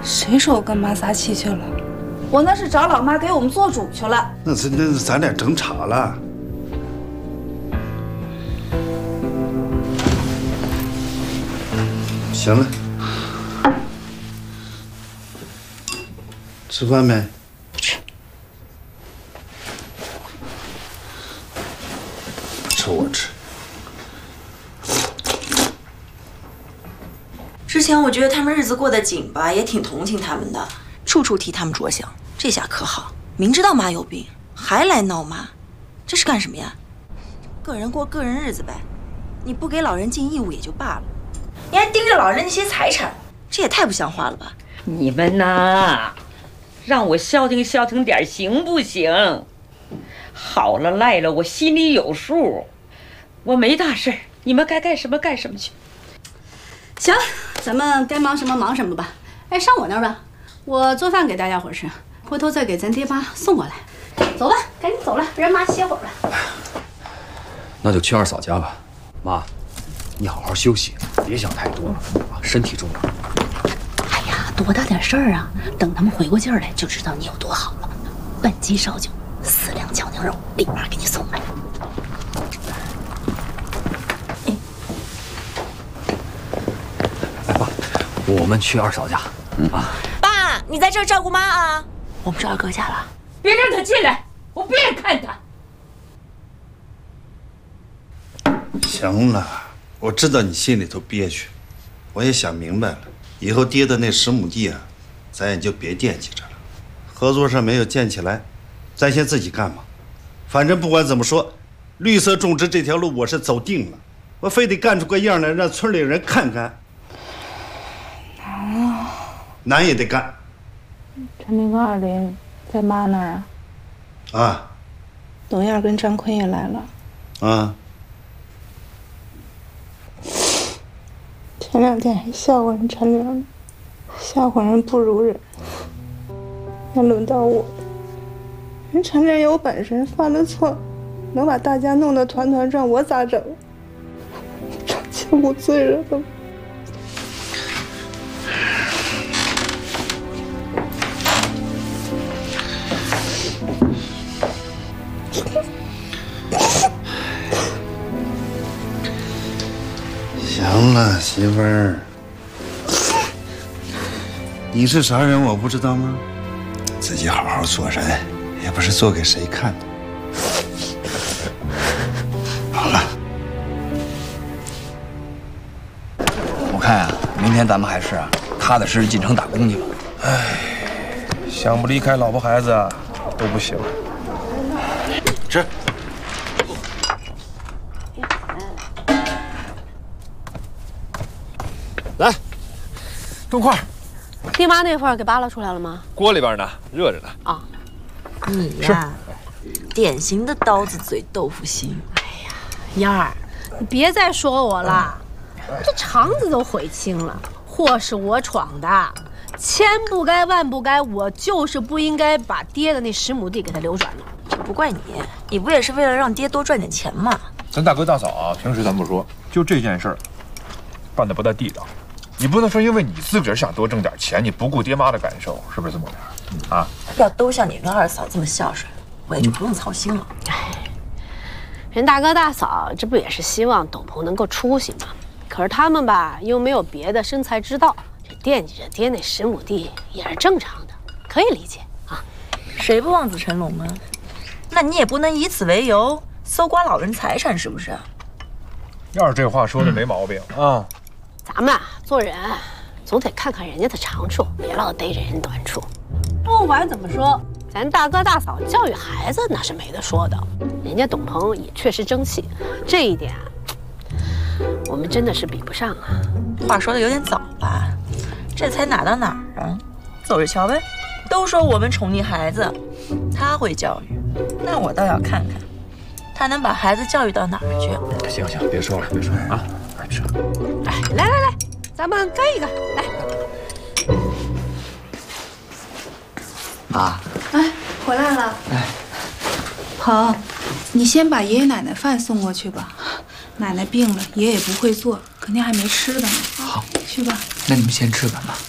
谁说我跟妈撒气去了？我那是找老妈给我们做主去了。 那是咱俩争吵了。行了，吃饭没？ 不吃。 不吃我吃。 之前我觉得他们日子过得紧吧，也挺同情他们的，处处替他们着想。这下可好，明知道妈有病，还来闹妈，这是干什么呀？个人过个人日子呗，你不给老人尽义务也就罢了，你还盯着老人那些财产，这也太不像话了吧！ 你们呐，让我消停消停点行不行？好了赖了，我心里有数，我没大事，你们该干什么干什么去。 行，咱们该忙什么忙什么吧。哎，上我那儿吧，我做饭给大家伙吃，回头再给咱爹妈送过来。走吧，赶紧走了，让妈歇会儿吧。 那就去二嫂家吧。妈，你好好休息，别想太多了啊，身体重要。 哎呀，多大点事儿啊！等他们回过劲儿来，就知道你有多好了。半鸡烧酒，4两酱牛肉，立马给你送来。 来吧，我们去二嫂家。啊， 爸，你在这儿照顾妈啊。我们是二哥家了， 别让他进来，我不愿意看他。 行了，我知道你心里头憋屈，我也想明白了，以后爹的那10亩地啊，咱也就别惦记着了。合作社没有建起来，咱先自己干嘛。反正不管怎么说，绿色种植这条路我是走定了，我非得干出个样来，让村里人看看。 难啊， 难也得干。 陈明跟二林在妈那儿啊？ 啊。 董燕跟张坤也来了。 啊。 前2天还笑话人陈玲，笑话人不如人。那轮到我，人陈玲有本事，犯了错，能把大家弄得团团转，我咋整？成奸无罪人了。 行了，媳妇儿，你是啥人我不知道吗？自己好好做人，也不是做给谁看的。好了， 我看啊，明天咱们还是踏踏实实进城打工去吧。 唉，想不离开老婆孩子都不行。 吃。 来，动筷。 爹妈那份给扒拉出来了吗？ 锅里边呢，热着呢。 啊， 你呀，典型的刀子嘴豆腐心。 哎呀，燕儿，你别再说我了，这肠子都悔青了。祸是我闯的，千不该万不该，我就是不应该把爹的那10亩地给他流转了。 这不怪你，你不也是为了让爹多赚点钱吗？ 咱大哥大嫂啊，平时咱不说，就这件事儿，办得不太地道。你不能说因为你自个儿想多挣点钱，你不顾爹妈的感受，是不是这么回事？啊？ 要都像你跟二嫂这么孝顺，我也就不用操心了。 人大哥大嫂这不也是希望董鹏能够出息吗？可是他们吧又没有别的生财之道，这惦记着爹那10亩地也是正常的，可以理解啊。 谁不望子成龙啊？那你也不能以此为由搜刮老人财产，是不是？ 要是这话说的没毛病啊。 咱们啊做人总得看看人家的长处，别老逮着人短处。不管怎么说，咱大哥大嫂教育孩子那是没得说的，人家董鹏也确实争气，这一点我们真的是比不上啊。 话说的有点早吧？这才哪到哪儿啊？走着瞧呗。都说我们宠溺孩子，他会教育，那我倒要看看，他能把孩子教育到哪儿去。 行行，别说了，别说了啊！吃。 哎，来，咱们干一个，来。 妈， 哎，回来了。 哎， 好，你先把爷爷奶奶饭送过去吧。奶奶病了，爷爷也不会做，肯定还没吃的呢。 好， 去吧。 那你们先吃吧，妈。